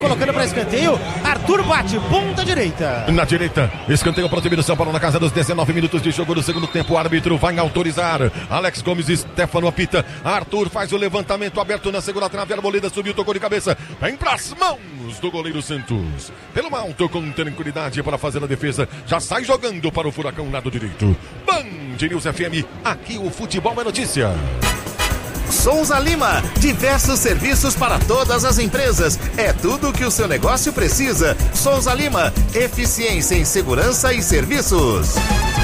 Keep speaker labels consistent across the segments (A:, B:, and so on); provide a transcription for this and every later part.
A: Colocando para escanteio, Arthur bate, ponta direita.
B: Na direita, escanteio para o time do São Paulo na casa dos 19 minutos de jogo do segundo tempo. O árbitro vai autorizar. Alex Gomes e Stefano apita. Arthur faz o levantamento aberto na segunda trave. A Arboleda subiu, tocou de cabeça. Vem pras mãos do goleiro Santos. Pelo alto, com tranquilidade para fazer a defesa. Já sai jogando para o Furacão lado direito. Band News FM, aqui o futebol é notícia.
C: Souza Lima, diversos serviços para todas as empresas. É tudo o que o seu negócio precisa. Souza Lima, eficiência em segurança e serviços.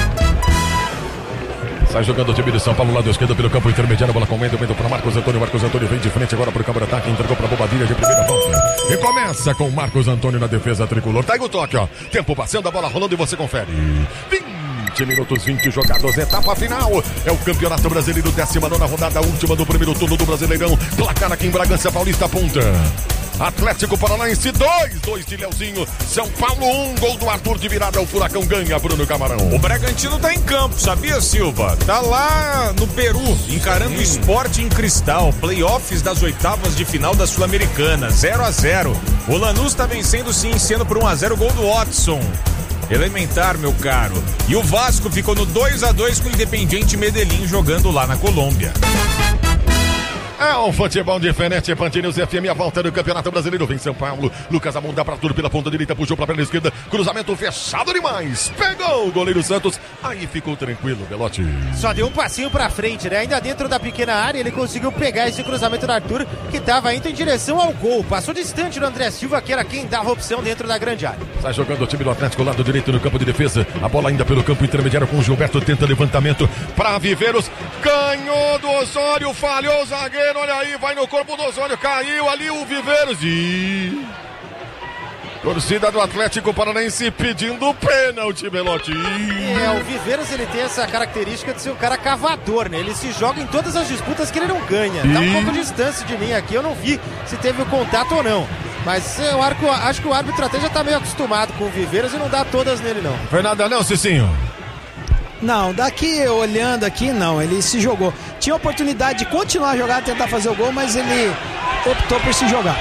B: Sai jogando o time de São Paulo, lado esquerdo pelo campo intermediário, bola com o Mendo para Marcos Antônio vem de frente agora para o campo de ataque, entregou para Bobadilha de primeira volta. E começa com Marcos Antônio na defesa tricolor. Tá aí o toque, ó. Tempo passando, a bola rolando e você confere. 20 minutos, 20 jogados, etapa final. É o Campeonato Brasileiro, 19ª rodada, última do primeiro turno do Brasileirão. Placar aqui em Bragança Paulista, ponta. Atlético Paranaense 2 de Leozinho. São Paulo 1, gol do Arthur de virada. O Furacão ganha, Bruno Camarão.
D: O Bragantino tá em campo, sabia, Silva? Tá lá no Peru, encarando o Sport em Cristal. Playoffs das oitavas de final da Sul-Americana, 0-0. O Lanús tá vencendo sim, sendo por 1-0, gol do Watson. Elementar, meu caro. E o Vasco ficou no 2-2 com o Independiente Medellín jogando lá na Colômbia.
B: É um futebol diferente, Band News FM, a volta do Campeonato Brasileiro. Vem São Paulo, Lucas Amon dá pra tudo pela ponta direita, puxou pra perna esquerda, cruzamento fechado demais, pegou o goleiro Santos, aí ficou tranquilo, Belotti.
A: Só deu um passinho pra frente, né? Ainda dentro da pequena área, ele conseguiu pegar esse cruzamento do Arthur, que tava indo em direção ao gol. Passou distante do André Silva, que era quem dava opção dentro da grande área.
B: Sai jogando o time do Atlético, lado direito no campo de defesa, a bola ainda pelo campo intermediário com o Gilberto, tenta levantamento pra Viveiros, ganhou do Osório, falhou o zagueiro, olha aí, vai no corpo do Osório, caiu ali o Viveiros e... torcida do Atlético Paranaense pedindo pênalti, Belotti.
A: O Viveiros, ele tem essa característica de ser um cara cavador, né? Ele se joga em todas as disputas que ele não ganha. Tá um pouco de distância de mim aqui, eu não vi se teve o contato ou não. Mas eu acho que o árbitro até já tá meio acostumado com o Viveiros e não dá todas nele, não.
B: Foi nada não, Cicinho?
E: Não, daqui, olhando aqui, não, ele se jogou. Tinha oportunidade de continuar a jogar, tentar fazer o gol, mas ele optou por se jogar.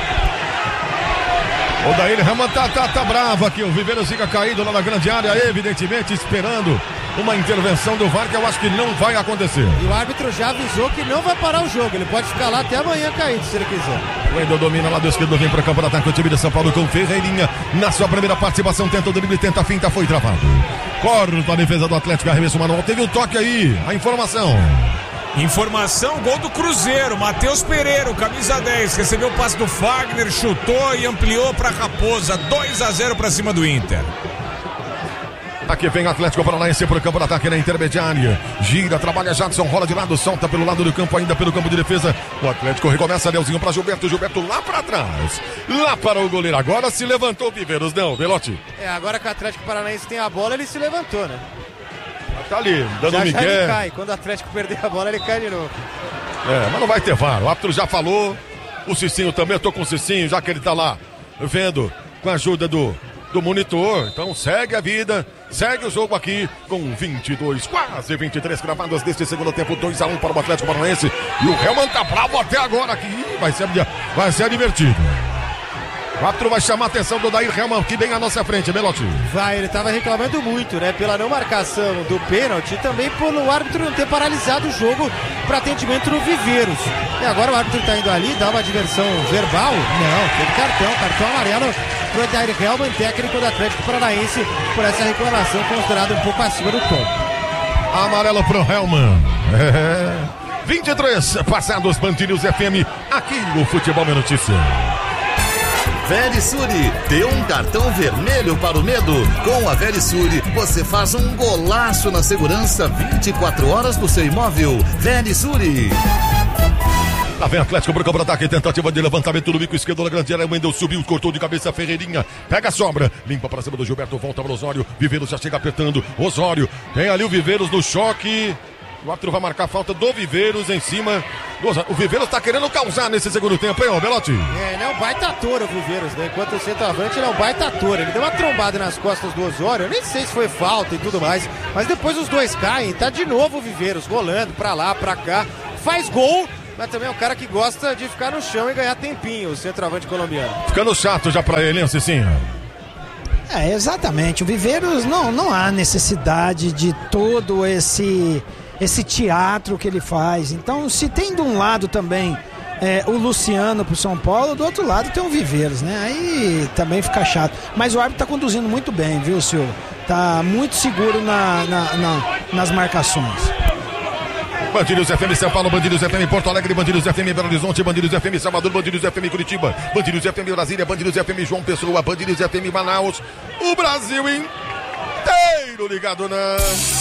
B: O Daír Raman tá bravo aqui, o Viveiros fica caído lá na grande área, evidentemente esperando uma intervenção do VAR, que eu acho que não vai acontecer.
A: E o árbitro já avisou que não vai parar o jogo, ele pode ficar lá até amanhã caído, se ele quiser.
B: O Wendel domina lá do esquerdo, vem para o campo de ataque, o time de São Paulo com Ferreirinha, na sua primeira participação, tenta o drible, tenta a finta, foi travado. Corta a defesa do Atlético, arremesso manual, teve um toque aí, a informação,
D: gol do Cruzeiro, Matheus Pereira, camisa 10, recebeu o passe do Fagner, chutou e ampliou para Raposa, 2-0 para cima do Inter.
B: Aqui vem o Atlético Paranaense para o campo de ataque na intermediária. Gira, trabalha Jadson, rola de lado, solta pelo lado do campo, ainda pelo campo de defesa. O Atlético recomeça, Leozinho para Gilberto lá para trás. Lá para o goleiro, agora se levantou o Viveiros, não, Belotti?
A: Agora que o Atlético Paranaense tem a bola, ele se levantou, né?
B: Tá ali, dando migué.
A: Já ele cai, quando o Atlético perder a bola, ele cai de novo.
B: Mas não vai ter VAR, o árbitro já falou. O Cicinho também, eu tô com o Cicinho, já que ele tá lá vendo com a ajuda do monitor. Então segue a vida, segue o jogo aqui com 22, quase 23 gravadas deste segundo tempo, 2-1 para o Atlético Paranaense. E o Helman tá bravo até agora aqui, vai ser divertido. O árbitro vai chamar a atenção do Daír Helman, que vem à nossa frente, Belotti.
A: Ele tava reclamando muito, né? Pela não marcação do pênalti e também pelo árbitro não ter paralisado o jogo para atendimento no Viveiros. E agora o árbitro tá indo ali, dá uma diversão verbal? Não, tem cartão amarelo pro Daír Helman, técnico do Atlético Paranaense, por essa reclamação considerada um pouco acima do tom.
B: Amarelo pro Helman. 23 passados, Band News FM, aqui no Futebol é Notícia.
C: Verisure, deu um cartão vermelho para o medo. Com a Verisure, você faz um golaço na segurança 24 horas do seu imóvel. Verisure.
B: Lá vem Atlético pro campo de ataque, tentativa de levantamento do bico esquerdo na grande área, o Wendel subiu, cortou de cabeça, Ferreirinha, pega a sobra, limpa para cima do Gilberto, volta para o Osório, Viveiros já chega apertando, Osório, tem ali o Viveiros no choque, o árbitro vai marcar a falta do Viveiros em cima. O Viveiros tá querendo causar nesse segundo tempo, hein, Belotti?
A: Ele é um baita ator, o Viveiros, né? Enquanto o centroavante, ele é um baita ator. Ele deu uma trombada nas costas do Osório, eu nem sei se foi falta e tudo mais, mas depois os dois caem, tá de novo o Viveiros rolando pra lá, pra cá, faz gol mas também é um cara que gosta de ficar no chão e ganhar tempinho, o centroavante colombiano.
B: Ficando chato já pra ele, hein, Cicinho?
E: Exatamente. O Viveiros não há necessidade de todo esse teatro que ele faz. Então, se tem de um lado também o Luciano pro São Paulo, do outro lado tem o Viveiros, né? Aí também fica chato. Mas o árbitro tá conduzindo muito bem, viu, Silvio? Tá muito seguro nas marcações.
B: Bandidos FM São Paulo, Bandidos FM Porto Alegre, Bandidos FM Belo Horizonte, Bandidos FM Salvador, Bandidos FM Curitiba, Bandidos FM Brasília, Bandidos FM João Pessoa, Bandidos FM Manaus, o Brasil inteiro ligado na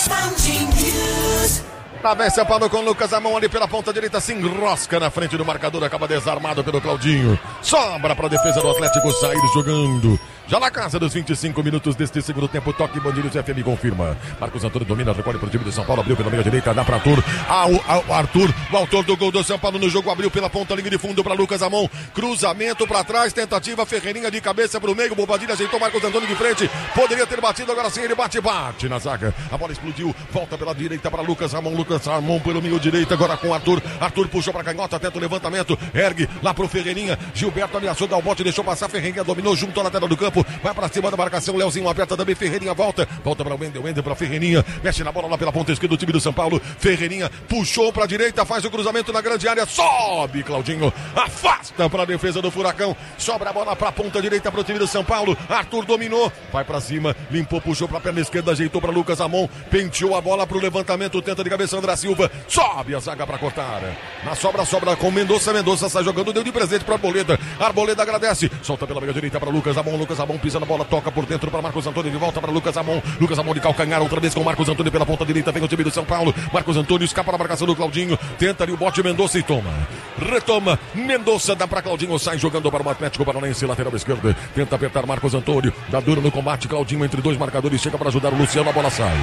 B: vem São Paulo com Lucas Amon ali pela ponta direita, se enrosca na frente do marcador, acaba desarmado pelo Claudinho. Sobra para a defesa do Atlético sair jogando. Já na casa dos 25 minutos deste segundo tempo, toque Bandidos FM confirma. Marcos Antônio domina, recolhe para o time de São Paulo, abriu pela meia direita, dá para Arthur. Arthur, o autor do gol do São Paulo no jogo, abriu pela ponta, linha de fundo para Lucas Amon. Cruzamento para trás, tentativa, Ferreirinha de cabeça para o meio, Bobadilha ajeitou Marcos Antônio de frente. Poderia ter batido, agora sim ele bate na zaga. A bola explodiu, volta pela direita para Lucas Amon. Lucas Amon pelo meio direito, agora com Arthur. Arthur puxou para a canhota, tenta o levantamento, ergue lá pro Ferreirinha. Gilberto ameaçou dar o bote, deixou passar, Ferreirinha dominou junto à lateral do campo, vai para cima da marcação, Leozinho aperta também, Ferreirinha volta para o Wendel para Ferreirinha, mexe na bola lá pela ponta esquerda do time do São Paulo. Ferreirinha puxou para a direita, faz o cruzamento na grande área, sobe Claudinho, afasta para a defesa do Furacão, sobra a bola para a ponta direita para o time do São Paulo. Arthur dominou, vai para cima, limpou, puxou para a perna esquerda, ajeitou para Lucas Amon, penteou a bola para o levantamento, tenta de cabeça André Silva, sobe a zaga para cortar. Na sobra com Mendonça sai jogando, deu de presente para Arboleda agradece, solta pela meia direita para Lucas Amon pisa na bola, toca por dentro para Marcos Antônio, de volta para Lucas Amon de calcanhar, outra vez com Marcos Antônio pela ponta direita, vem o time do São Paulo, Marcos Antônio escapa da marcação do Claudinho, tenta ali o bote, Mendonça e retoma, Mendonça dá para Claudinho, sai jogando para o Atlético Paranaense, lateral esquerda, tenta apertar Marcos Antônio, dá duro no combate, Claudinho entre dois marcadores, chega para ajudar o Luciano, a bola sai.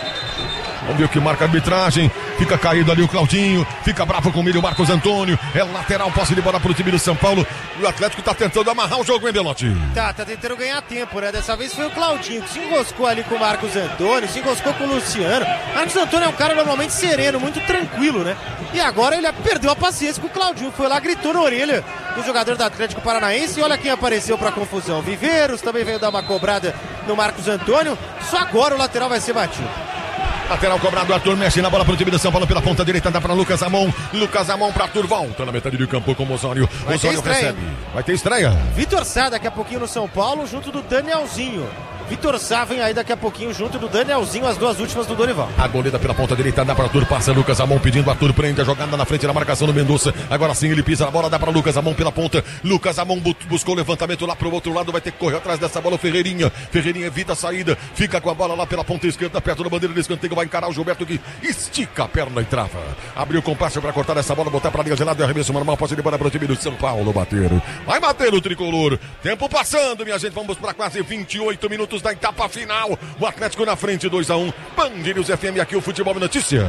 B: Vamos ver o que marca a arbitragem. Fica caído ali o Claudinho. Fica bravo com ele o Marcos Antônio. É lateral, posse de bola para o time do São Paulo. O Atlético está tentando amarrar o jogo, hein, Belotti?
A: Tá tentando ganhar tempo, né? Dessa vez foi o Claudinho que se enroscou ali com o Marcos Antônio, se enroscou com o Luciano. Marcos Antônio é um cara normalmente sereno, muito tranquilo, né? E agora ele perdeu a paciência com o Claudinho. Foi lá, gritou na orelha do jogador do Atlético Paranaense. E olha quem apareceu para a confusão. Viveiros também veio dar uma cobrada no Marcos Antônio. Só agora o lateral vai ser batido.
B: Lateral cobrado, Arthur mexe na bola para o time de São Paulo pela ponta direita, dá para Lucas Amon para Arthur, volta na metade do campo com o Osório. Osório recebe. Vai ter estreia.
A: Vitor Sá daqui a pouquinho no São Paulo, junto do Danielzinho. Vitor Sá vem aí daqui a pouquinho junto do Danielzinho, as duas últimas do Dorival.
B: Arboleda pela ponta direita, dá para Arthur, passa Lucas Amon pedindo, Arthur prende a jogada na frente na marcação do Mendonça. Agora sim ele pisa na bola, dá para Lucas Amon pela ponta. Lucas Amon buscou o levantamento lá pro outro lado, vai ter que correr atrás dessa bola o Ferreirinha. Ferreirinha evita a saída, fica com a bola lá pela ponta esquerda, perto da bandeira de escanteio, vai encarar o Gilberto que estica a perna e trava. Abriu o compasso para cortar essa bola, botar para a linha gelada, arremesso normal, posse de bola para o time do São Paulo bater. Vai bater o tricolor. Tempo passando, minha gente, vamos para quase 28 minutos da etapa final. O Atlético na frente, 2-1. Bandidos FM, aqui o Futebol Notícia.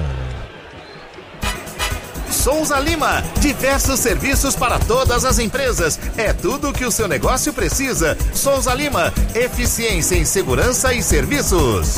C: Souza Lima, diversos serviços para todas as empresas. É tudo o que o seu negócio precisa. Souza Lima, eficiência em segurança e serviços.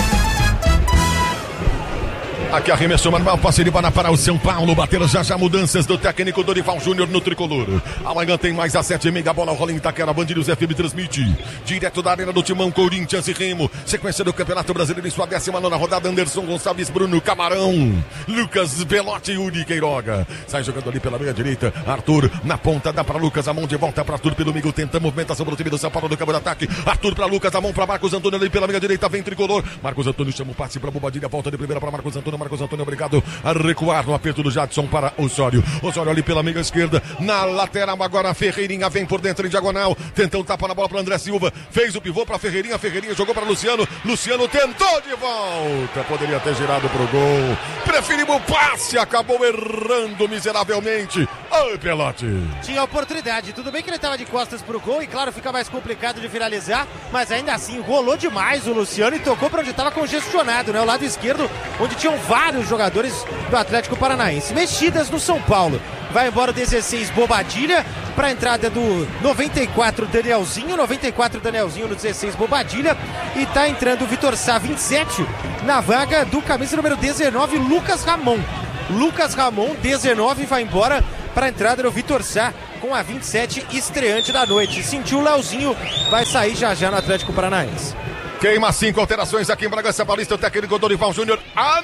B: Aqui arremessou manual, passe de bola para o São Paulo, bateram já mudanças do técnico Dorival Júnior no tricolor. Amanhã tem mais às 7h30, a bola rola em Itaquera, Bandidos FM transmite direto da arena do Timão, Corinthians e Remo, sequência do Campeonato Brasileiro em sua 19ª rodada, Anderson Gonçalves, Bruno Camarão, Lucas Belotti e Uri Queiroga, sai jogando ali pela meia direita, Arthur na ponta, dá para Lucas Amon, de volta para Arthur pelo meio, tenta a movimentação do time do São Paulo do campo de ataque, Arthur para Lucas Amon, para Marcos Antônio ali pela meia direita, vem tricolor, Marcos Antônio chama o passe para Bobadilha, volta de primeira para Marcos Antônio obrigado a recuar no aperto do Jadson para Osório. Osório ali pela meia esquerda, na lateral agora Ferreirinha vem por dentro em diagonal, tentou tapar na bola para André Silva, fez o pivô para Ferreirinha, jogou para Luciano tentou de volta, poderia ter girado pro gol, preferiu o passe, acabou errando miseravelmente. Oi, Pelote.
A: Tinha oportunidade, tudo bem que ele estava de costas pro gol e claro, fica mais complicado de finalizar, mas ainda assim rolou demais o Luciano e tocou para onde estava congestionado, né? O lado esquerdo, onde tinham vários jogadores do Atlético Paranaense. Mexidas no São Paulo. Vai embora o 16 Bobadilha para a entrada do 94 Danielzinho no 16 Bobadilha e tá entrando o Vitor Sá 27 na vaga do camisa número 19 Lucas Ramon, 19 vai embora para a entrada do Vitor Sá, com a 27, estreante da noite. Sentiu o Leozinho, vai sair já no Atlético Paranaense.
B: Queima 5 alterações aqui em Bragança Paulista, o técnico Dorival Júnior.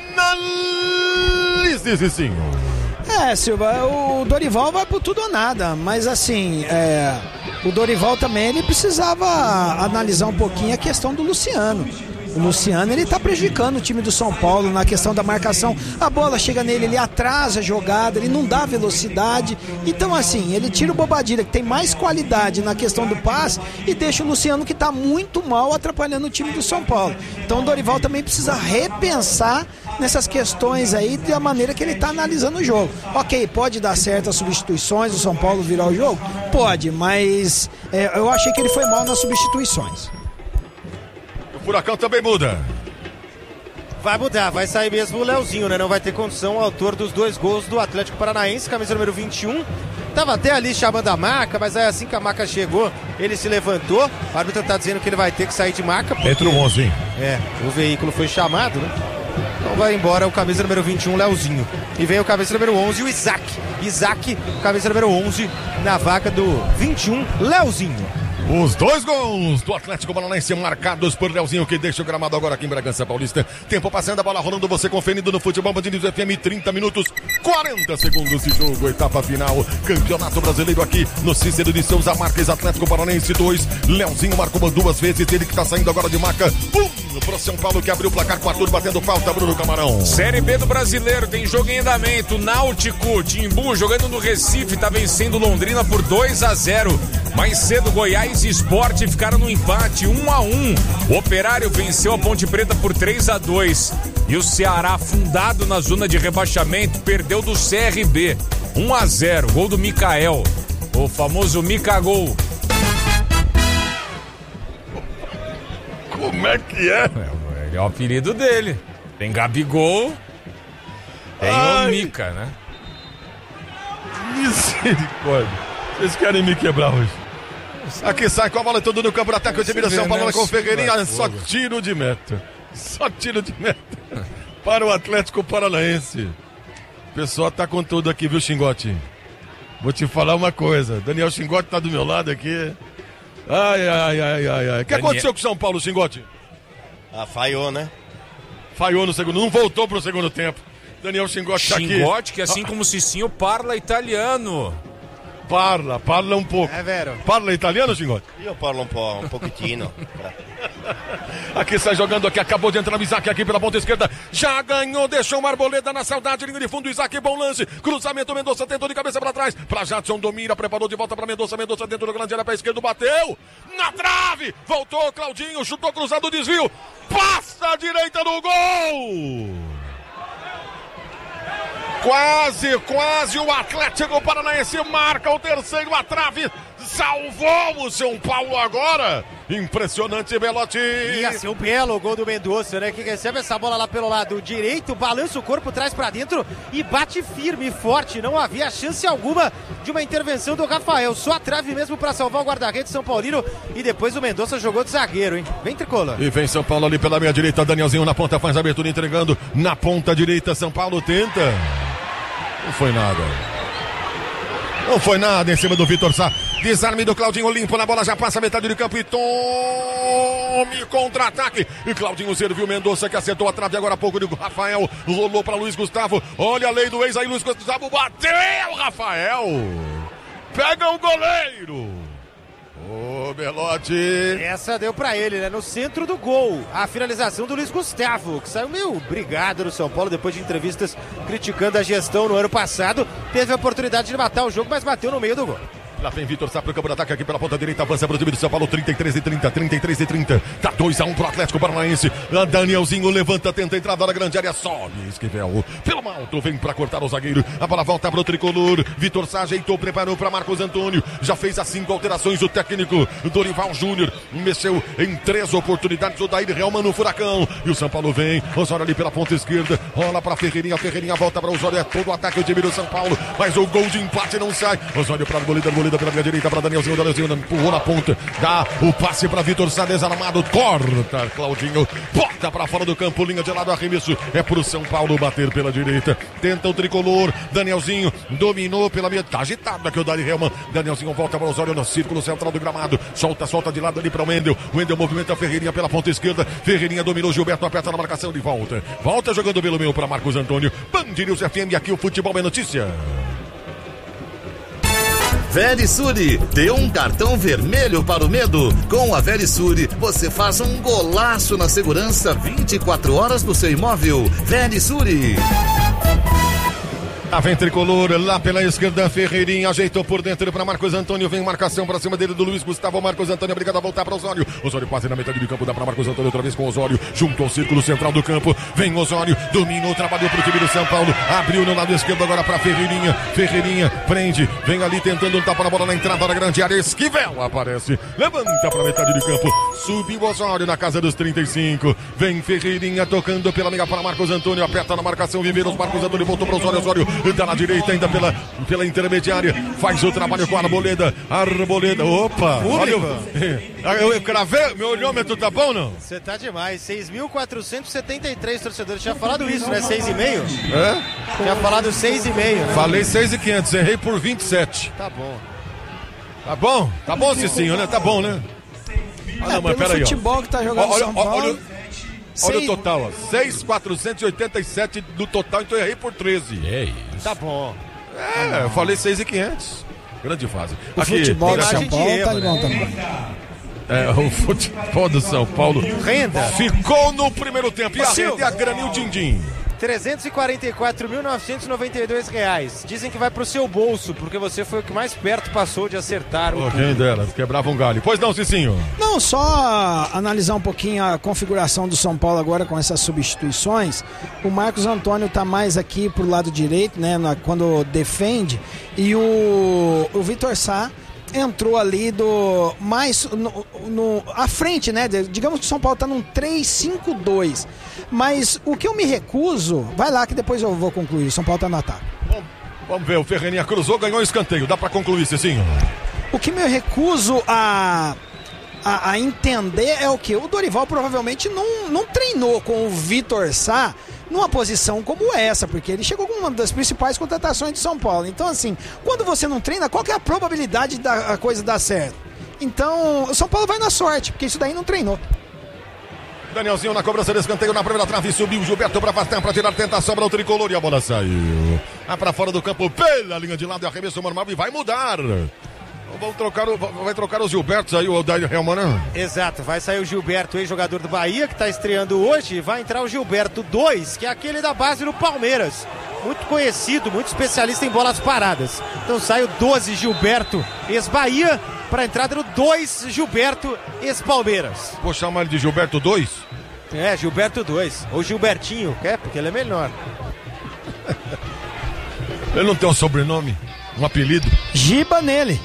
B: Analise, Zizinho.
E: Silva, o Dorival vai por tudo ou nada, mas assim, o Dorival também, ele precisava analisar um pouquinho a questão do Luciano. O Luciano, ele tá prejudicando o time do São Paulo na questão da marcação. A bola chega nele, ele atrasa a jogada, ele não dá velocidade. Então, assim, ele tira o Bobadilla, que tem mais qualidade na questão do passe, e deixa o Luciano, que tá muito mal, atrapalhando o time do São Paulo. Então, o Dorival também precisa repensar nessas questões aí, da maneira que ele tá analisando o jogo. Ok, pode dar certas substituições, o São Paulo virar o jogo? Pode, mas eu achei que ele foi mal nas substituições.
B: O Furacão também muda.
A: Vai mudar, vai sair mesmo o Leozinho, né? Não vai ter condição, o autor dos 2 gols do Atlético Paranaense, camisa número 21. Tava até ali chamando a maca, mas aí assim que a maca chegou, ele se levantou. O árbitro tá dizendo que ele vai ter que sair de maca. Porque,
B: entra o 11.
A: O veículo foi chamado, né? Então vai embora o camisa número 21, Leozinho. E vem o camisa número 11, o Isaac. Isaac, camisa número 11, na vaga do 21, Leozinho.
B: Os 2 gols do Atlético Paranaense marcados por Leozinho, que deixa o gramado agora aqui em Bragança Paulista. Tempo passando, a bola rolando, você conferindo no Futebol Band News FM, 30 minutos, 40 segundos de jogo, etapa final, Campeonato Brasileiro aqui no Cícero de Souza Marques, Atlético Paranaense 2, Leozinho marcou 2 vezes, ele que tá saindo agora de maca, pro São Paulo, que abriu o placar com o Arthur batendo falta, Bruno Camarão.
D: Série B do Brasileiro, tem jogo em andamento, Náutico, Timbu jogando no Recife, tá vencendo Londrina por 2-0, mais cedo Goiás e Sport ficaram no empate 1-1. O Operário venceu a Ponte Preta por 3-2. E o Ceará, afundado na zona de rebaixamento, perdeu do CRB 1-0. Gol do Mikael, o famoso Mikagol.
B: Como é que é?
D: É o apelido dele. Tem Gabigol, tem o Mica, né?
B: Misericórdia. Vocês querem me quebrar hoje? Aqui sai com a bola tudo no campo de ataque, o time do São Paulo com o Ferreirinha, só tiro de meta. Só tiro de meta para o Atlético Paranaense. O pessoal tá com tudo aqui, viu, Xingote? Vou te falar uma coisa, Daniel Xingote tá do meu lado aqui. Ai. O que aconteceu com o São Paulo, Xingote?
F: Falhou, né?
B: Falhou no segundo, não voltou pro segundo tempo. Daniel Xingote tá aqui.
D: Xingote, que assim como o Cicinho, parla italiano.
B: Parla um pouco.
A: É vero.
B: Parla italiano, Xingote?
F: Eu parlo um pouquinho.
B: Aqui sai jogando aqui, acabou de entrar o Isaac aqui pela ponta esquerda, já ganhou, deixou uma arboleda na saudade, linha de fundo, Isaac, bom lance, cruzamento, Mendonça tentou de cabeça para trás, para Jadson, domina, preparou de volta para Mendonça dentro do grande área para esquerda, bateu, na trave, voltou, Claudinho, chutou cruzado, desvio, passa a direita do gol! Quase o Atlético Paranaense marca o terceiro, a trave salvou o São Paulo agora. Impressionante, Belotti.
A: Ia ser um belo gol do Mendonça, né? Que recebe essa bola lá pelo lado direito, balança o corpo, traz pra dentro e bate firme e forte. Não havia chance alguma de uma intervenção do Rafael. Só a trave mesmo pra salvar o guarda-redes São Paulino. E depois o Mendonça jogou de zagueiro, hein? Vem, Tricolor.
B: E vem São Paulo ali pela meia direita. Danielzinho na ponta, faz a abertura entregando na ponta direita. São Paulo tenta. Não foi nada. Não foi nada em cima do Vitor Sá. Desarme do Claudinho, limpo na bola, já passa a metade do campo e tome contra-ataque. E Claudinho serviu Mendonça, que acertou a trave agora há pouco de Rafael. Rolou para Luiz Gustavo. Olha a lei do ex aí, Luiz Gustavo bateu, Rafael. Pega o goleiro. Ô, Belotti.
A: Essa deu pra ele, né? No centro do gol. A finalização do Luiz Gustavo, que saiu meio brigado no São Paulo depois de entrevistas criticando a gestão no ano passado. Teve a oportunidade de matar o jogo, mas bateu no meio do gol.
B: Lá vem Vitor Sá pro campo de ataque aqui pela ponta direita, avança pro time do São Paulo, 33-30. Tá 2-1 pro Atlético Paranaense. Danielzinho levanta, tenta a entrada na grande área, sobe Esquivel. Pelo alto, vem pra cortar o zagueiro. A bola volta pro tricolor. Vitor Sá ajeitou, preparou pra Marcos Antônio. Já fez as 5 alterações o técnico Dorival Júnior. Mexeu em 3 oportunidades o Daír Helman no Furacão. E o São Paulo vem, Osório ali pela ponta esquerda. Rola pra Ferreirinha volta pra Osório. É todo o ataque o time do São Paulo. Mas o gol de empate não sai. Osório pra arboleda Boleda pela minha direita para Danielzinho empurrou na ponta, dá o passe para Vitor Sá, desarmado, corta, Claudinho, bota para fora do campo, linha de lado, arremesso, é pro São Paulo bater pela direita, tenta o tricolor, Danielzinho dominou pela minha, tá agitado aqui o Dali Helman, Danielzinho volta para o Osório no círculo central do gramado, solta de lado ali para o Wendel movimenta a Ferreirinha pela ponta esquerda, Ferreirinha dominou, Gilberto aperta na marcação de volta jogando pelo meio para Marcos Antônio, Band News FM, aqui o futebol é notícia.
C: Verisure, dê um cartão vermelho para o medo. Com a Verisure, você faz um golaço na segurança 24 horas do seu imóvel. Verisure.
B: Vem tricolor, lá pela esquerda, Ferreirinha ajeitou por dentro para Marcos Antônio, vem marcação para cima dele do Luiz Gustavo, Marcos Antônio obrigado a voltar para Osório, Osório quase na metade do campo, dá para Marcos Antônio outra vez com Osório, junto ao círculo central do campo, vem Osório, dominou, trabalhou para o time do São Paulo, abriu no lado esquerdo agora para Ferreirinha, prende, vem ali tentando um tapa na bola na entrada da grande área, Esquivel aparece, levanta para metade do campo, subiu Osório na casa dos 35, vem Ferreirinha tocando pela meia para Marcos Antônio, aperta na marcação, Viveiros, Marcos Antônio voltou para Osório, dá na direita ainda pela intermediária, faz o trabalho com a Arboleda, opa, olha, eu cravei, meu olhômetro tá bom não?
A: Você tá demais, 6.473 torcedores, tinha falado isso, né, 6,5?
B: É?
A: Tinha falado 6,5, né?
B: Falei 6.500, errei por 27.
A: Tá bom.
B: Tá bom, Cicinho, né, tá bom, né?
E: Não, mas peraí, futebol ó. Que tá jogando São Paulo...
B: Olha o total, ó. 6.487 do total, então eu errei por 13.
D: É isso.
A: Tá bom.
B: Eu falei 6.500. Grande fase.
E: O
B: aqui,
E: futebol do São Paulo tá de bom também.
B: O futebol do São Paulo.
A: Renda.
B: Ficou no primeiro tempo. E a renda e a grana e o din-din.
A: R$344.982. Dizem que vai pro seu bolso, porque você foi o que mais perto passou de acertar o...
B: Quem dera, quebrava um galho. Pois não, Cicinho?
E: Não, só analisar um pouquinho a configuração do São Paulo agora com essas substituições. O Marcos Antônio tá mais aqui pro lado direito, né, quando defende, e o Vitor Sá entrou ali à frente, né? Digamos que o São Paulo tá num 3-5-2. Mas o que eu me recuso, vai lá que depois eu vou concluir. O São Paulo tá no ataque.
B: Vamos ver, o Ferreirinha cruzou, ganhou um escanteio. Dá pra concluir, Cicinho?
E: O que me recuso a entender é o que? O Dorival provavelmente não treinou com o Vitor Sá numa posição como essa, porque ele chegou com uma das principais contratações de São Paulo. Então, assim, quando você não treina, qual que é a probabilidade da coisa dar certo? Então, o São Paulo vai na sorte, porque isso daí não treinou.
B: Danielzinho na cobrança de escanteio na primeira trave, subiu Gilberto para afastar, para tirar, tenta a sobra o tricolor e a bola saiu. Vai para fora do campo, pela linha de lado, arremesso normal e vai mudar. Vai trocar os Gilbertos aí, o Daí Helman, né?
A: Exato, vai sair o Gilberto, ex-jogador do Bahia, que está estreando hoje, e vai entrar o Gilberto 2, que é aquele da base do Palmeiras. Muito conhecido, muito especialista em bolas paradas. Então sai o 12 Gilberto, ex-Bahia, para a entrada no 2 Gilberto, ex-Palmeiras.
B: Vou chamar ele de Gilberto 2?
A: É, Gilberto 2, ou Gilbertinho, porque ele é melhor.
B: Ele não tem um sobrenome, um apelido?
E: Giba nele.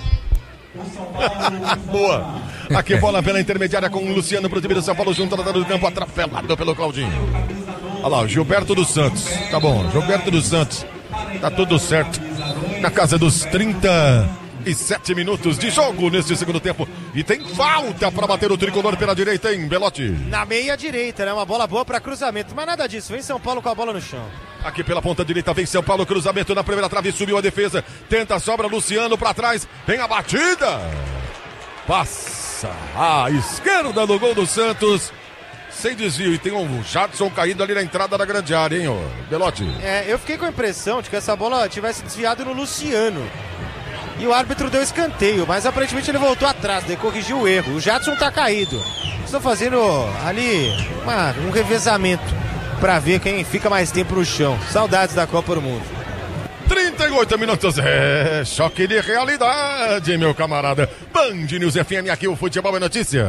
B: Boa. Aqui bola pela intermediária com o Luciano pro time do São Paulo, junto do campo, atrapalhado pelo Claudinho. Olha lá, o Gilberto dos Santos. Tá bom, Gilberto dos Santos. Tá tudo certo. Na casa dos 37 minutos de jogo neste segundo tempo. E tem falta para bater o tricolor pela direita, hein, Belotti?
A: Na meia direita, né? Uma bola boa para cruzamento. Mas nada disso, vem São Paulo com a bola no chão.
B: Aqui pela ponta direita vem São Paulo, cruzamento na primeira trave, subiu a defesa, tenta a sobra, Luciano para trás, vem a batida, passa à esquerda do gol do Santos, sem desvio, e tem um Jadson caído ali na entrada da grande área, hein, Belotti?
A: Eu fiquei com a impressão de que essa bola tivesse desviado no Luciano, e o árbitro deu escanteio, mas aparentemente ele voltou atrás, daí corrigiu o erro, o Jadson tá caído, estão fazendo ali um revezamento pra ver quem fica mais tempo no chão. Saudades da Copa do Mundo.
B: 38 minutos, choque de realidade, meu camarada. Band News FM, aqui o futebol é notícia.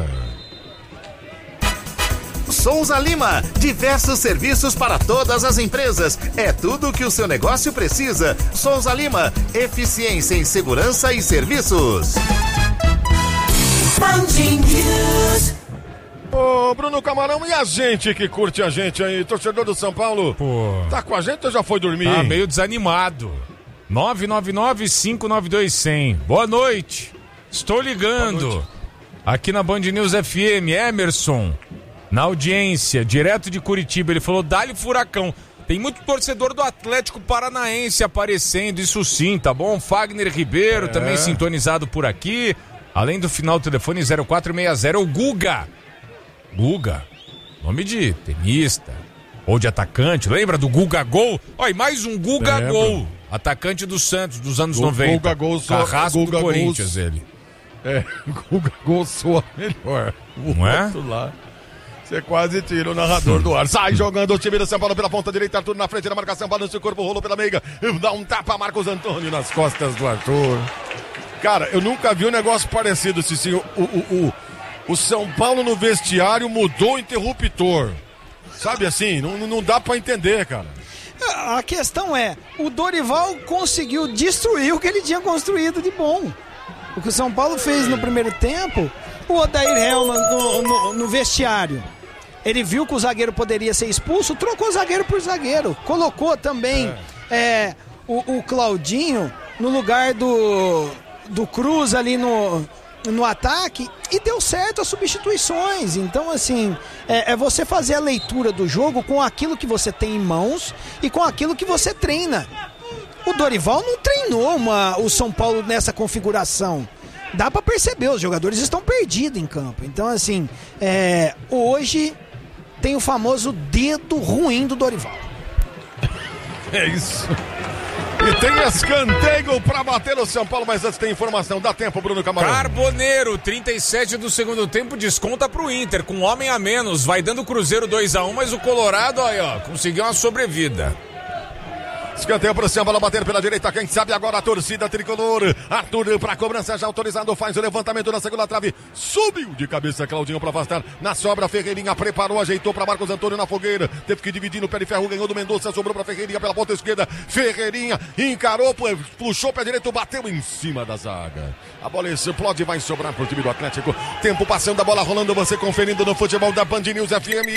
C: Souza Lima, diversos serviços para todas as empresas. É tudo o que o seu negócio precisa. Souza Lima, eficiência em segurança e serviços.
G: Band News.
B: Ô, Bruno Camarão, e a gente que curte a gente aí, torcedor do São Paulo?
D: Pô.
B: Tá com a gente ou já foi dormir?
D: Tá meio desanimado. 999-592-100. Boa noite. Estou ligando aqui na Band News FM. Emerson, na audiência, direto de Curitiba. Ele falou, dá-lhe furacão. Tem muito torcedor do Atlético Paranaense aparecendo, isso sim, tá bom? Fagner Ribeiro também sintonizado por aqui. Além do final do telefone 0460, o Guga. Guga, nome de tenista ou de atacante. Lembra do Guga Gol? Olha, mais um Guga Gol. Atacante do Santos dos anos 90.
B: Guga Gol soa,
D: Carrasco
B: Guga
D: do Corinthians,
B: Gol,
D: ele.
B: Guga Gol soa melhor.
D: Não é?
B: Lá. Você quase tira o narrador do ar. Sai jogando o time do São Paulo pela ponta direita. Arthur na frente da marcação. Balança o corpo, rolou pela meiga. Dá um tapa, Marcos Antônio nas costas do Arthur. Cara, eu nunca vi um negócio parecido, Cicinho. O São Paulo no vestiário mudou o interruptor. Sabe assim? Não dá pra entender, cara.
E: A questão é, o Dorival conseguiu destruir o que ele tinha construído de bom. O que o São Paulo fez no primeiro tempo, o Odair Helman no vestiário. Ele viu que o zagueiro poderia ser expulso, trocou o zagueiro por zagueiro. Colocou também o Claudinho no lugar do Cruz ali no ataque e deu certo as substituições. Então, assim, é você fazer a leitura do jogo com aquilo que você tem em mãos e com aquilo que você treina. O Dorival não treinou o São Paulo nessa configuração. Dá pra perceber, os jogadores estão perdidos em campo. Então, assim, hoje tem o famoso dedo ruim do Dorival.
B: É isso. E tem escanteio pra bater o São Paulo, mas antes tem informação. Dá tempo, Bruno Camarão.
D: Carboneiro, 37 do segundo tempo, desconta pro Inter, com homem a menos. Vai dando o Cruzeiro 2-1, mas o Colorado, aí, ó, conseguiu uma sobrevida.
B: Escanteio pro São Paulo, bater pela direita, quem sabe agora a torcida tricolor. Arthur pra cobrança já autorizado, faz o levantamento na segunda trave, subiu de cabeça Claudinho pra afastar, na sobra Ferreirinha preparou, ajeitou pra Marcos Antônio na fogueira, teve que dividir no pé de ferro, ganhou do Mendonça, sobrou pra Ferreirinha pela ponta esquerda, Ferreirinha encarou, puxou pé direito, bateu em cima da zaga. A bola explode, vai sobrar pro time do Atlético, tempo passando, a bola rolando, você conferindo no futebol da Band News FM.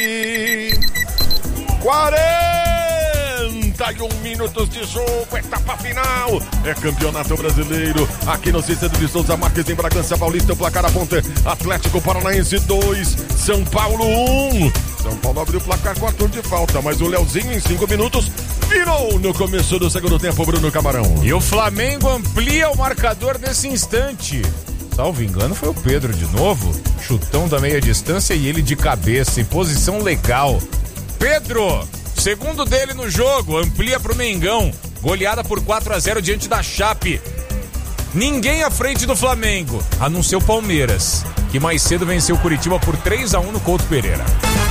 B: 41 minutos de jogo, etapa final, é campeonato brasileiro, aqui no Cícero de Souza Marques, em Bragança Paulista, o placar aponta, Atlético Paranaense 2, São Paulo 1, São Paulo abriu o placar com Arthur de falta, mas o Leozinho em 5 minutos virou no começo do segundo tempo, Bruno Camarão.
D: E o Flamengo amplia o marcador nesse instante. Salvo engano, foi o Pedro de novo, chutão da meia distância e ele de cabeça, em posição legal. Pedro, segundo dele no jogo, amplia pro Mengão, goleada por 4-0 diante da Chape. Ninguém à frente do Flamengo, a não ser o Palmeiras, que mais cedo venceu o Curitiba por 3-1 no Couto Pereira.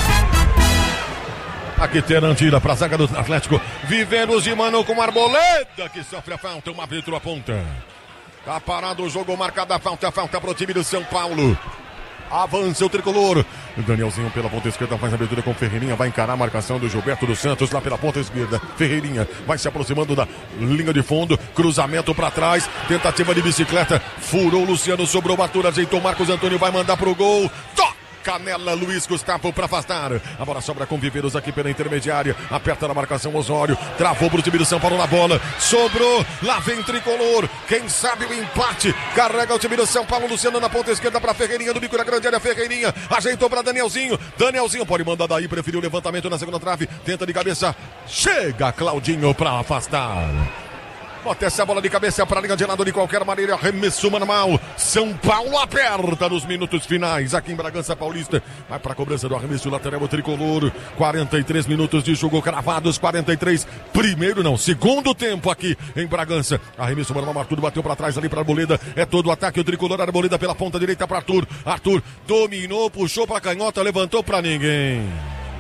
B: Aqui Terantira pra zaga do Atlético, Viveiros de Mano com Arboleda, que sofre a falta, uma árbitro aponta. Tá parado o jogo, marcada a falta pro time do São Paulo. Avança o tricolor. O Danielzinho pela ponta esquerda faz a abertura com Ferreirinha. Vai encarar a marcação do Gilberto dos Santos lá pela ponta esquerda. Ferreirinha vai se aproximando da linha de fundo. Cruzamento para trás. Tentativa de bicicleta. Furou o Luciano. Sobrou o Arthur. Ajeitou Marcos Antônio. Vai mandar pro gol. Canela, Luiz Gustavo para afastar. A bola sobra com Viveiros aqui pela intermediária. Aperta na marcação Osório. Travou pro time do São Paulo na bola. Sobrou. Lá vem tricolor. Quem sabe o empate. Carrega o time do São Paulo. Luciano na ponta esquerda para Ferreirinha. Do bico da grande área. Ferreirinha ajeitou para Danielzinho. Danielzinho pode mandar daí. Preferiu o levantamento na segunda trave. Tenta de cabeça. Chega Claudinho para afastar. Bota essa bola de cabeça para a linha de lado de qualquer maneira. Arremesso manual. São Paulo aperta nos minutos finais. Aqui em Bragança Paulista. Vai para a cobrança do arremesso lateral o tricolor. 43 minutos de jogo cravados. 43. Segundo tempo aqui em Bragança. Arremesso manual. Arthur bateu para trás ali para Arboleda. É todo o ataque. O tricolor Arboleda pela ponta direita para Arthur. Arthur dominou, puxou para canhota, levantou para ninguém.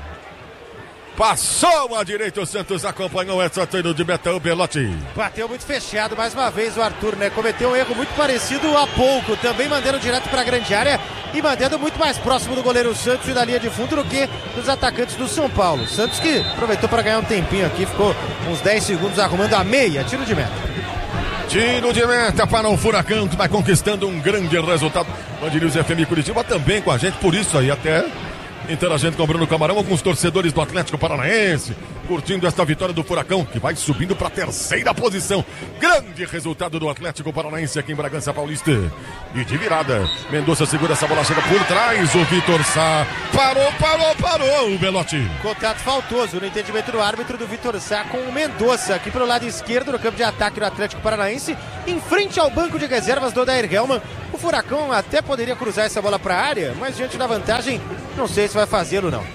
B: Passou à direita, o Santos acompanhou essa treino de Betão Belotti.
A: Bateu muito fechado mais uma vez o Arthur, né? Cometeu um erro muito parecido há pouco, também mandando direto para a grande área e mandando muito mais próximo do goleiro Santos e da linha de fundo do que dos atacantes do São Paulo. Santos que aproveitou para ganhar um tempinho aqui, ficou uns 10 segundos arrumando a meia, tiro de meta.
B: Tiro de meta para o Furacão, que vai conquistando um grande resultado. Band News FM Curitiba também com a gente, por isso aí até interagindo com o Bruno Camarão, alguns torcedores do Atlético Paranaense, curtindo esta vitória do Furacão, que vai subindo para a terceira posição. Grande resultado do Atlético Paranaense aqui em Bragança Paulista. E de virada, Mendonça segura essa bola, chega por trás, o Vitor Sá. Parou, o Belotti.
A: Contato faltoso no entendimento do árbitro do Vitor Sá com o Mendonça, aqui pelo lado esquerdo no campo de ataque do Atlético Paranaense, em frente ao banco de reservas do Odair Hellmann. O Furacão até poderia cruzar essa bola para a área, mas diante da vantagem, não sei se vai fazê-lo não.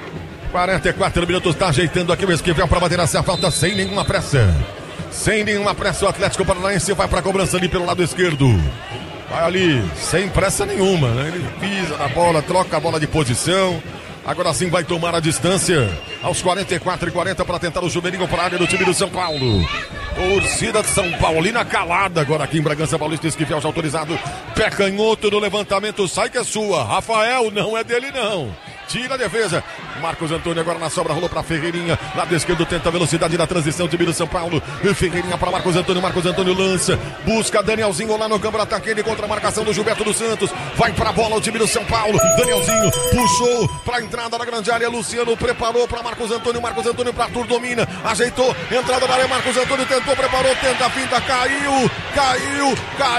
B: 44 minutos, tá ajeitando aqui o Esquivel para bater essa falta sem nenhuma pressa. Sem nenhuma pressa, o Atlético Paranaense vai para a cobrança ali pelo lado esquerdo. Vai ali, sem pressa nenhuma, né? Ele pisa na bola, troca a bola de posição. Agora sim vai tomar a distância aos 44:40 para tentar o chuveirinho para a área do time do São Paulo. Torcida de São Paulina calada agora aqui em Bragança Paulista. Esquivel já autorizado. Pé canhoto no levantamento, sai que é sua. Rafael, não é dele não. Tira a defesa. Marcos Antônio agora na sobra, rolou para Ferreirinha. Lado esquerdo tenta a velocidade na transição. Time do São Paulo. Ferreirinha para Marcos Antônio. Marcos Antônio lança. Busca Danielzinho lá no campo de ataque. Ele contra a marcação do Gilberto dos Santos. Vai para a bola o time do São Paulo. Danielzinho puxou para a entrada da grande área. Luciano preparou para Marcos Antônio. Marcos Antônio para Arthur, domina. Ajeitou. Entrada da área. Marcos Antônio tentou, preparou. Tenta a finta. Caiu.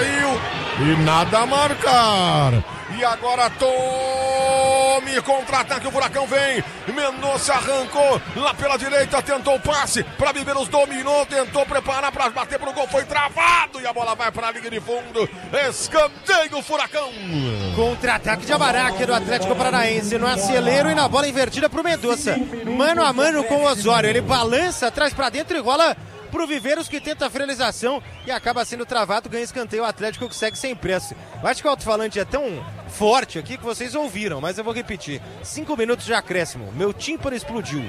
B: E nada a marcar. E agora tome contra-ataque, o Furacão vem. Mendonça arrancou lá pela direita, tentou o passe para Viveiros, dominou, tentou preparar para bater pro gol, foi travado e a bola vai para a linha de fundo. Escanteio, Furacão.
A: Contra-ataque de Abaraque do Atlético Paranaense no acelero e na bola invertida pro Mendonça. Mano a mano com o Osório, ele balança atrás para dentro e rola pro Viveiros, que tenta a finalização e acaba sendo travado, ganha escanteio. O Atlético que segue sem pressa. Eu acho que o alto-falante é tão forte aqui que vocês ouviram, mas eu vou repetir. 5 minutos de acréscimo, meu tímpano explodiu.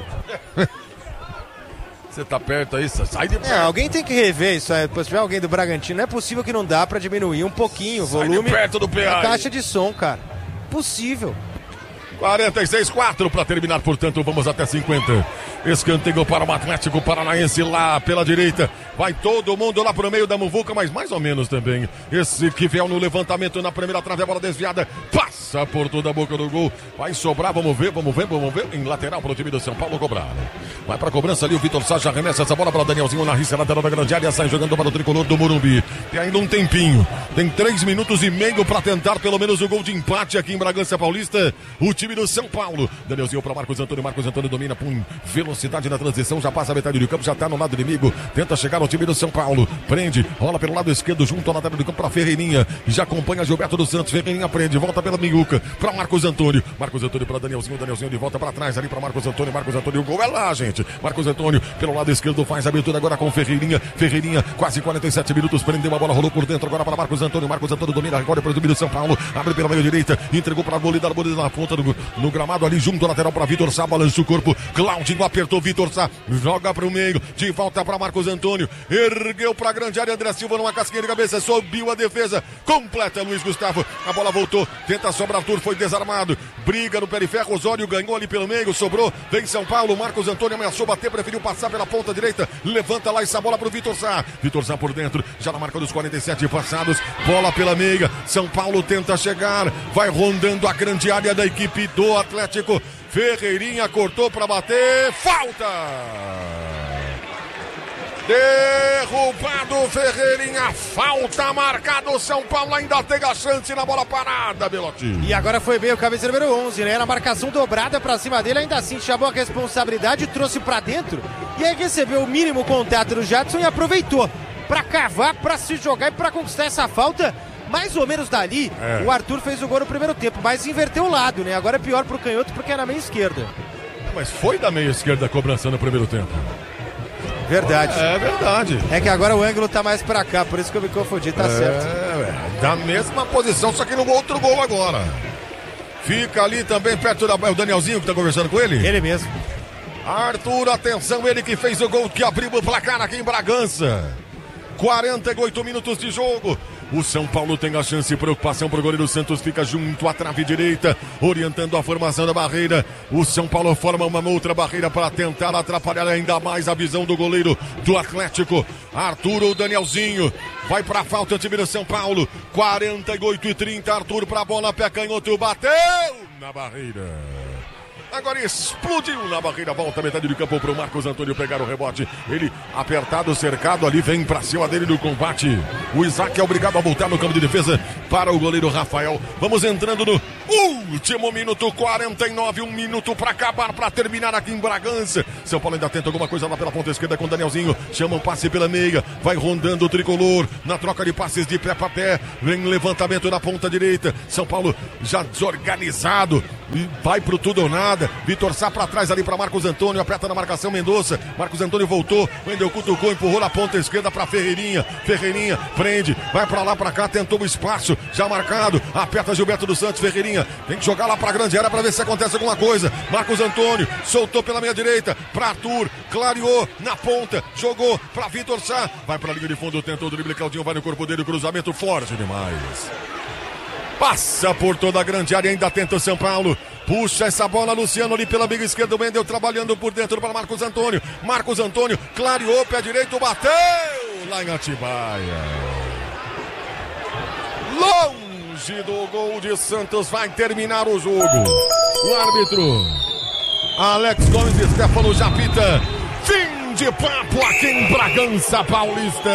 B: Você tá perto aí, sai de perto.
A: Alguém tem que rever isso aí. Se tiver alguém do Bragantino, não é possível que não dá pra diminuir um pouquinho o volume
B: de perto do PA,
A: da caixa de som, cara. Possível.
B: 46-4 para terminar, portanto, vamos até 50. Escanteio para o Atlético Paranaense lá pela direita. Vai todo mundo lá pro meio da muvuca, mas mais ou menos também. Esse que veio no levantamento na primeira trave, a bola desviada, passa por toda a boca do gol. Vai sobrar, vamos ver. Em lateral para o time do São Paulo cobrar. Vai para a cobrança ali, o Vitor Sá já arremessa essa bola para o Danielzinho na risca lateral da grande área, sai jogando para o tricolor do Morumbi. Tem ainda um tempinho. Tem 3 minutos e meio para tentar pelo menos o gol de empate aqui em Bragança Paulista. O time do São Paulo. Danielzinho para Marcos Antônio domina com velocidade na transição, já passa a metade do campo, já está no lado inimigo, tenta chegar ao time do São Paulo, prende, rola pelo lado esquerdo junto ao lateral do campo para Ferreirinha, já acompanha Gilberto dos Santos. Ferreirinha prende, volta pela Minhuca para Marcos Antônio para Danielzinho de volta para trás ali para Marcos Antônio, o gol é lá, gente. Marcos Antônio pelo lado esquerdo faz a abertura agora com Ferreirinha, quase 47 minutos, prendeu a bola, rolou por dentro agora para Marcos Antônio domina agora para o time do São Paulo, abre pela meia direita, entregou para a Bolida na ponta no gramado ali junto ao lateral para Vitor Sá, balança o corpo, Claudinho apertou Vitor Sá, joga para o meio, de volta para Marcos Antônio, ergueu para a grande área, André Silva numa casquinha de cabeça, subiu a defesa, completa Luiz Gustavo, a bola voltou, tenta sobrar, Arthur foi desarmado, briga no periférico, Osório ganhou ali pelo meio, sobrou, vem São Paulo, Marcos Antônio ameaçou bater, preferiu passar pela ponta direita, levanta lá essa bola para o Vitor Sá por dentro, já na marca dos 47 passados, bola pela meia, São Paulo tenta chegar, vai rondando a grande área da equipe do Atlético, Ferreirinha cortou para bater, falta! Derrubado Ferreirinha, falta marcado, São Paulo ainda tem a chance na bola parada, Belotti.
A: E agora foi bem o camisa número 11, né? Na marcação dobrada pra cima dele, ainda assim chamou a responsabilidade, trouxe pra dentro e aí recebeu o mínimo contato do Jadson e aproveitou pra cavar, pra se jogar e pra conquistar essa falta. Mais ou menos dali, o Arthur fez o gol no primeiro tempo, mas inverteu o lado, né? Agora é pior pro canhoto porque é na meia esquerda.
B: Mas foi da meia esquerda a cobrança no primeiro tempo.
A: Verdade.
B: É verdade.
A: É que agora o ângulo tá mais pra cá, por isso que eu me confundi, tá certo.
B: Da mesma posição, só que no outro gol agora. Fica ali também perto da... É o Danielzinho que tá conversando com ele?
A: Ele mesmo.
B: Arthur, atenção, ele que fez o gol que abriu o placar aqui em Bragança. 48 minutos de jogo. O São Paulo tem a chance e preocupação para o goleiro Santos, fica junto à trave direita, orientando a formação da barreira. O São Paulo forma uma outra barreira para tentar atrapalhar ainda mais a visão do goleiro do Atlético. Arthur ou Danielzinho, vai para a falta o time do São Paulo. 48 e 30, Arthur para a bola, pé canhoto, bateu na barreira. Agora explodiu na barreira, volta metade de campo pro Marcos Antônio pegar o rebote. Ele apertado, cercado ali, vem pra cima dele no combate. O Isaac é obrigado a voltar no campo de defesa para o goleiro Rafael. Vamos entrando no último minuto, 49, 1 minuto pra acabar, pra terminar aqui em Bragança. São Paulo ainda tenta alguma coisa lá pela ponta esquerda com o Danielzinho. Chama um passe pela meia, vai rondando o tricolor na troca de passes de pé pra pé. Vem levantamento na ponta direita. São Paulo já desorganizado. E vai pro tudo ou nada. Vitor Sá pra trás ali pra Marcos Antônio. Aperta na marcação Mendonça. Marcos Antônio voltou. Wendel cutucou, empurrou na ponta esquerda pra Ferreirinha. Ferreirinha prende. Vai pra lá, pra cá. Tentou o espaço. Já marcado. Aperta Gilberto dos Santos. Ferreirinha tem que jogar lá pra grande área pra ver se acontece alguma coisa. Marcos Antônio soltou pela meia direita. Pra Arthur. Clareou na ponta. Jogou pra Vitor Sá. Vai pra linha de fundo. Tentou o drible. Claudinho vai no corpo dele. Cruzamento forte demais. Passa por toda a grande área, ainda tenta o São Paulo. Puxa essa bola, Luciano ali pela biga esquerda, o Wendel trabalhando por dentro para Marcos Antônio. Marcos Antônio clareou, pé direito, bateu lá em Atibaia. Longe do gol de Santos, vai terminar o jogo. O árbitro Alex Gomes e Stefano Japita. Fim de papo aqui em Bragança Paulista.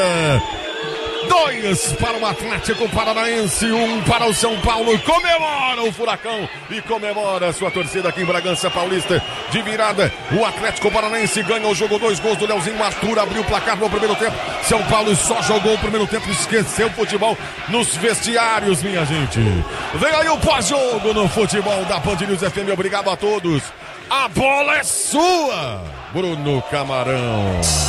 B: 2 para o Atlético Paranaense, 1 para o São Paulo. Comemora o Furacão e comemora a sua torcida aqui em Bragança Paulista. De virada, o Atlético Paranaense ganha o jogo. 2 gols do Leozinho. Arthur abriu o placar no primeiro tempo. São Paulo só jogou o primeiro tempo, esqueceu o futebol nos vestiários, minha gente. Vem aí o pós-jogo no futebol da Band News FM. Obrigado a todos. A bola é sua, Bruno Camarão.